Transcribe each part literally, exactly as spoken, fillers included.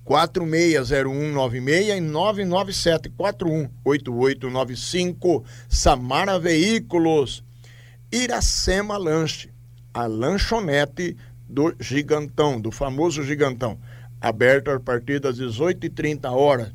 quatro seis zero um nove seis e nove nove sete quatro um oito oito nove cinco. Samara Veículos. Iracema Lanche, a lanchonete do Gigantão, do famoso Gigantão, aberto a partir das dezoito e trinta horas.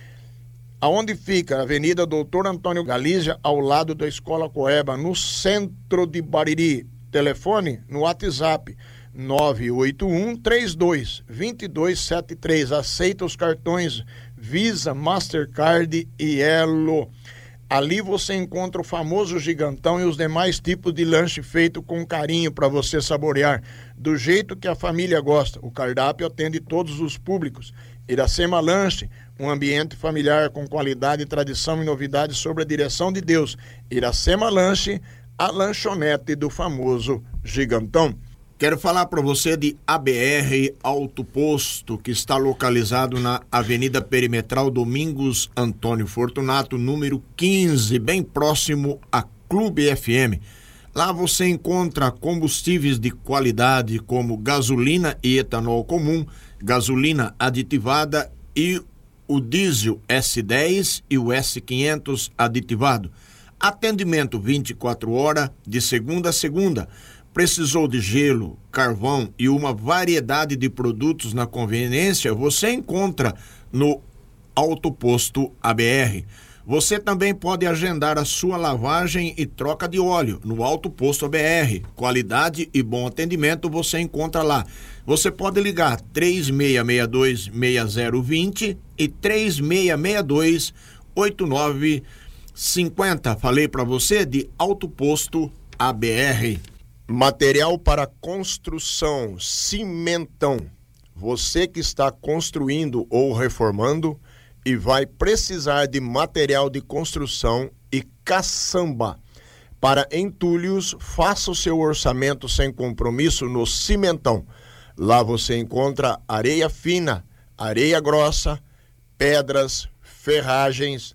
Aonde fica? Avenida Doutor Antônio Galícia, ao lado da Escola Coeba, no centro de Bariri. Telefone no WhatsApp nove oito um, três dois, dois dois sete três. Aceita os cartões Visa, Mastercard e Elo. Ali você encontra o famoso Gigantão e os demais tipos de lanche feito com carinho para você saborear, do jeito que a família gosta. O cardápio atende todos os públicos. Iracema Lanche, um ambiente familiar com qualidade, tradição e novidades sobre a direção de Deus. Iracema Lanche, a lanchonete do famoso Gigantão. Quero falar para você de A B R Auto Posto, que está localizado na Avenida Perimetral Domingos Antônio Fortunato, número quinze, bem próximo a Clube F M. Lá você encontra combustíveis de qualidade como gasolina e etanol comum, gasolina aditivada e o diesel S dez e o S quinhentos aditivado. Atendimento vinte e quatro horas, de segunda a segunda. Precisou de gelo, carvão e uma variedade de produtos na conveniência? Você encontra no Auto Posto A B R. Você também pode agendar a sua lavagem e troca de óleo no Auto Posto A B R. Qualidade e bom atendimento você encontra lá. Você pode ligar três seis seis dois, seis zero dois zero e três seis seis dois, oito nove cinco zero. Falei para você de Auto Posto A B R. Material para construção, Cimentão. Você que está construindo ou reformando e vai precisar de material de construção e caçamba. Para entulhos, faça o seu orçamento sem compromisso no Cimentão. Lá você encontra areia fina, areia grossa, pedras, ferragens,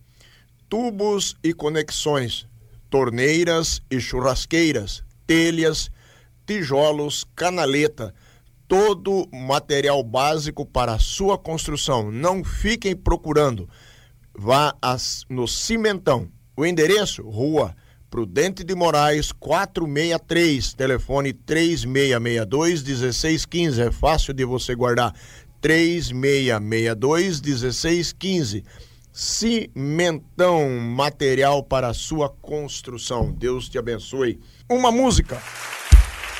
tubos e conexões, torneiras e churrasqueiras, telhas, tijolos, canaleta, todo material básico para a sua construção. Não fiquem procurando. Vá as, no Cimentão. O endereço, Rua Prudente de Moraes, quatrocentos e sessenta e três, telefone três seis seis dois, um seis um cinco. É fácil de você guardar. três seis seis dois, um seis um cinco. Cimentão, material para a sua construção. Deus te abençoe. Uma música.